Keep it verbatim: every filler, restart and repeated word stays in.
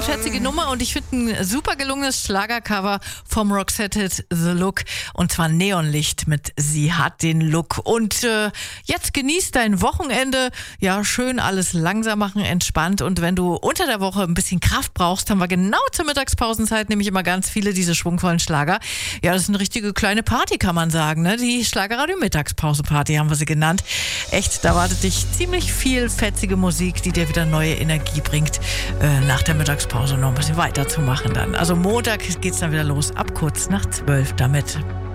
fetzige Nummer und ich finde ein super gelungenes Schlagercover vom Roxette The Look und zwar Neonlicht mit Sie hat den Look. Und äh, jetzt genieß dein Wochenende, ja schön alles langsam machen, entspannt und wenn du unter der Woche ein bisschen Kraft brauchst, haben wir genau zur Mittagspausenzeit nämlich immer ganz viele diese schwungvollen Schlager. Ja, das ist eine richtige kleine Party, kann man sagen, ne? Die Schlagerradio Mittagspause-Party haben wir sie genannt. Echt, da wartet dich ziemlich viel fetzige Musik, die dir wieder neue Energie bringt, äh, nach der Mittagspause noch ein bisschen weiterzumachen dann. Also Montag geht's dann wieder los, ab kurz nach zwölf damit.